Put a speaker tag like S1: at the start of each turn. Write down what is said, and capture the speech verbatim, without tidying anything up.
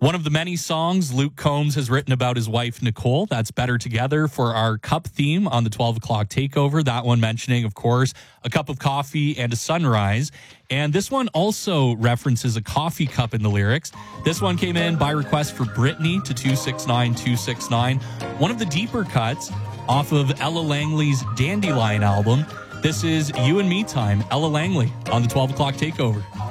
S1: One of the many songs Luke Combs has written about his wife, Nicole. That's Better Together for our cup theme on the twelve o'clock takeover. That one mentioning, of course, a cup of coffee and a sunrise. And this one also references a coffee cup in the lyrics. This one came in by request for Brittany to two six nine two six nine. One of the deeper cuts off of Ella Langley's Dandelion album. This is You and Me Time, Ella Langley on the twelve o'clock takeover.